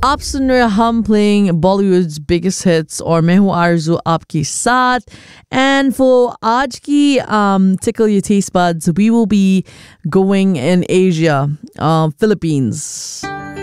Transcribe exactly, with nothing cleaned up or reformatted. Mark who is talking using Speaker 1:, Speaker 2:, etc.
Speaker 1: आप सुन रहे हम playing Bollywood's biggest hits और मैं हूँ आरज़ू आपके साथ. And for आज की um, Tickle Your Taste Buds, we will be going in Asia, uh, Philippines.